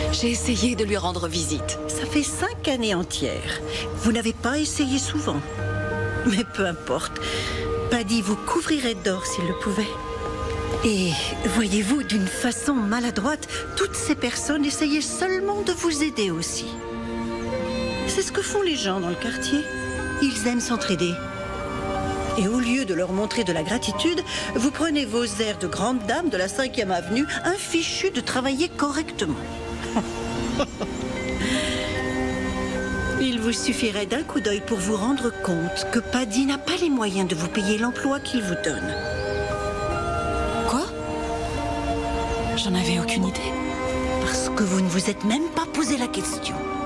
J'ai essayé de lui rendre visite. Ça fait 5 années entières. Vous n'avez pas essayé souvent. Mais peu importe. Paddy vous couvrirait d'or s'il le pouvait. Et voyez-vous, d'une façon maladroite, toutes ces personnes essayaient seulement de vous aider aussi. C'est ce que font les gens dans le quartier. Ils aiment s'entraider. Et au lieu de leur montrer de la gratitude, vous prenez vos airs de grande dame de la 5e avenue, infichus de travailler correctement. Il vous suffirait d'un coup d'œil pour vous rendre compte que Paddy n'a pas les moyens de vous payer l'emploi qu'il vous donne. Quoi? J'en avais aucune idée. Parce que vous ne vous êtes même pas posé la question.